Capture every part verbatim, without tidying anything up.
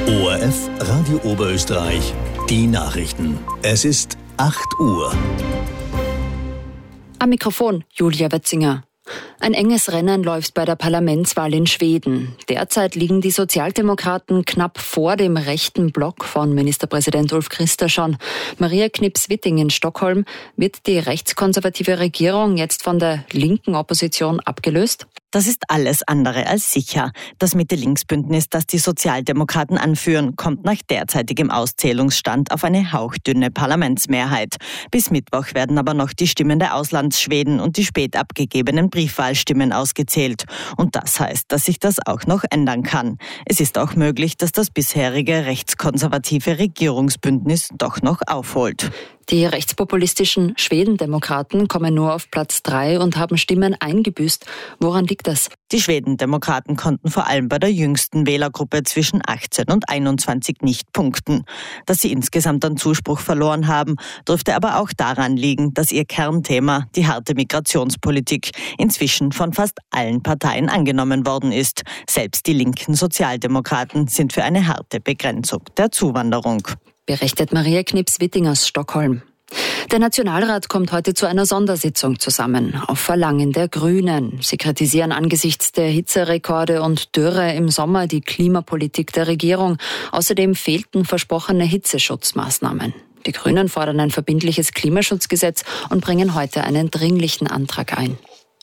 O R F Radio Oberösterreich, die Nachrichten. Es ist acht Uhr. Am Mikrofon Julia Wetzinger. Ein enges Rennen läuft bei der Parlamentswahl in Schweden. Derzeit liegen die Sozialdemokraten knapp vor dem rechten Block von Ministerpräsident Ulf Kristersson. Maria Knips-Witting in Stockholm. Wird die rechtskonservative Regierung jetzt von der linken Opposition abgelöst? Das ist alles andere als sicher. Das Mitte-Links-Bündnis, das die Sozialdemokraten anführen, kommt nach derzeitigem Auszählungsstand auf eine hauchdünne Parlamentsmehrheit. Bis Mittwoch werden aber noch die Stimmen der Auslandsschweden und die spät abgegebenen Briefwahlstimmen ausgezählt. Und das heißt, dass sich das auch noch ändern kann. Es ist auch möglich, dass das bisherige rechtskonservative Regierungsbündnis doch noch aufholt. Die rechtspopulistischen Schwedendemokraten kommen nur auf Platz drei und haben Stimmen eingebüßt. Woran liegt das? Die Schwedendemokraten konnten vor allem bei der jüngsten Wählergruppe zwischen achtzehn und einundzwanzig nicht punkten. Dass sie insgesamt an Zuspruch verloren haben, dürfte aber auch daran liegen, dass ihr Kernthema, die harte Migrationspolitik, inzwischen von fast allen Parteien angenommen worden ist. Selbst die linken Sozialdemokraten sind für eine harte Begrenzung der Zuwanderung. Berichtet Maria Knips-Witting aus Stockholm. Der Nationalrat kommt heute zu einer Sondersitzung zusammen, auf Verlangen der Grünen. Sie kritisieren angesichts der Hitzerekorde und Dürre im Sommer die Klimapolitik der Regierung. Außerdem fehlten versprochene Hitzeschutzmaßnahmen. Die Grünen fordern ein verbindliches Klimaschutzgesetz und bringen heute einen dringlichen Antrag ein.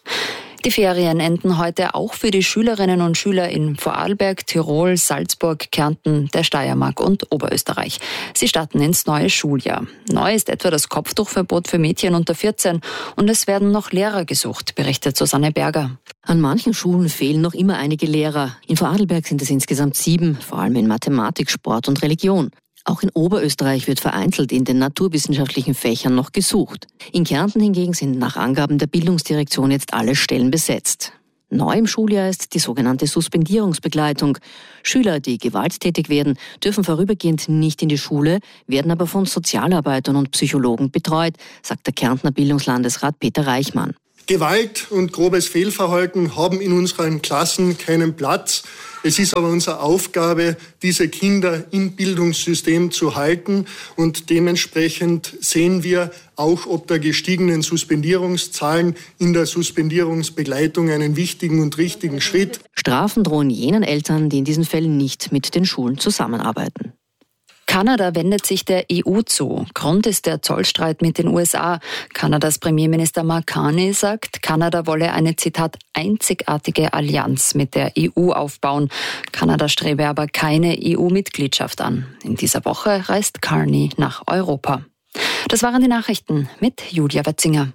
Die Ferien enden heute auch für die Schülerinnen und Schüler in Vorarlberg, Tirol, Salzburg, Kärnten, der Steiermark und Oberösterreich. Sie starten ins neue Schuljahr. Neu ist etwa das Kopftuchverbot für Mädchen unter vierzehn und es werden noch Lehrer gesucht, berichtet Susanne Berger. An manchen Schulen fehlen noch immer einige Lehrer. In Vorarlberg sind es insgesamt sieben, vor allem in Mathematik, Sport und Religion. Auch in Oberösterreich wird vereinzelt in den naturwissenschaftlichen Fächern noch gesucht. In Kärnten hingegen sind nach Angaben der Bildungsdirektion jetzt alle Stellen besetzt. Neu im Schuljahr ist die sogenannte Suspendierungsbegleitung. Schüler, die gewalttätig werden, dürfen vorübergehend nicht in die Schule, werden aber von Sozialarbeitern und Psychologen betreut, sagt der Kärntner Bildungslandesrat Peter Reichmann. Gewalt und grobes Fehlverhalten haben in unseren Klassen keinen Platz. Es ist aber unsere Aufgabe, diese Kinder im Bildungssystem zu halten. Und dementsprechend sehen wir auch ob der gestiegenen Suspendierungszahlen in der Suspendierungsbegleitung einen wichtigen und richtigen Schritt. Strafen drohen jenen Eltern, die in diesen Fällen nicht mit den Schulen zusammenarbeiten. Kanada wendet sich der E U zu. Grund ist der Zollstreit mit den U S A. Kanadas Premierminister Mark Carney sagt, Kanada wolle eine, Zitat, einzigartige Allianz mit der E U aufbauen. Kanada strebe aber keine E U-Mitgliedschaft an. In dieser Woche reist Carney nach Europa. Das waren die Nachrichten mit Julia Wetzinger.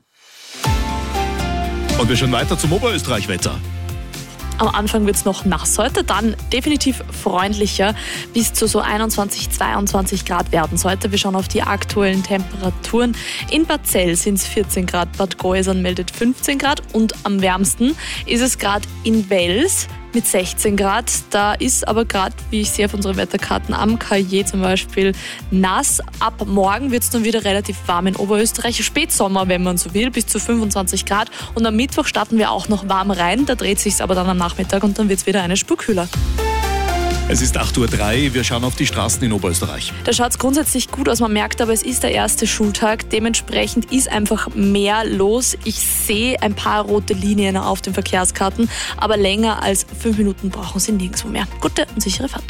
Und wir schauen weiter zum Oberösterreich-Wetter. Am Anfang wird es noch nass heute, dann definitiv freundlicher. Bis zu so einundzwanzig, zweiundzwanzig Grad werden es heute. Wir schauen auf die aktuellen Temperaturen. In Bad Zell sind es vierzehn Grad, Bad Gäusern meldet fünfzehn Grad und am wärmsten ist es gerade in Wels mit sechzehn Grad. Da ist aber gerade, wie ich sehe auf unseren Wetterkarten, am Cahier zum Beispiel nass. Ab morgen wird es dann wieder relativ warm in Oberösterreich. Spätsommer, wenn man so will, bis zu fünfundzwanzig Grad. Und am Mittwoch starten wir auch noch warm rein. Da dreht sich aber dann am Nachmittag und dann wird es wieder eine Spur kühler. Es ist acht Uhr drei, wir schauen auf die Straßen in Oberösterreich. Da schaut es grundsätzlich gut aus, man merkt aber, es ist der erste Schultag. Dementsprechend ist einfach mehr los. Ich sehe ein paar rote Linien auf den Verkehrskarten, aber länger als fünf Minuten brauchen Sie nirgendwo mehr. Gute und sichere Fahrt.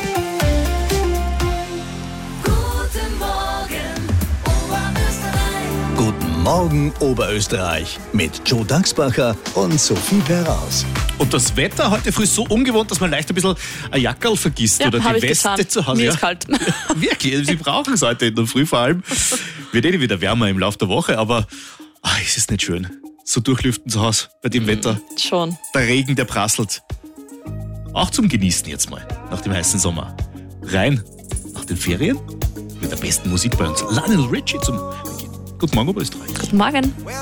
Guten Morgen, Oberösterreich. Guten Morgen, Oberösterreich. Mit Joe Dachsbacher und Sophie Perraus. Und das Wetter heute früh ist so ungewohnt, dass man leicht ein bisschen ein Jackerl vergisst Ja, oder die Weste getan. zu Hause. Mir Ja. ist kalt. Wirklich, Sie brauchen es heute in der Früh vor allem. Wird eh wieder wärmer im Laufe der Woche, aber ach, ist es nicht schön. So durchlüften zu Hause bei dem Wetter. Schon. Der Regen, der prasselt. Auch zum Genießen jetzt mal, nach dem heißen Sommer. Rein nach den Ferien mit der besten Musik bei uns. Lionel Richie zum Beginn. Guten Morgen, Oberösterreich. Guten Morgen.